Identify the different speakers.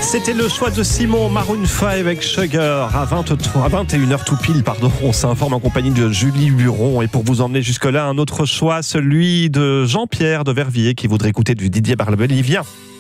Speaker 1: C'était le choix de Simon, Maroon 5 avec Sugar à 21h tout pile, pardon. On s'informe en compagnie de Julie Buron. Et pour vous emmener jusque-là, un autre choix, celui de Jean-Pierre de Verviers qui voudrait écouter du Didier Barbelivien.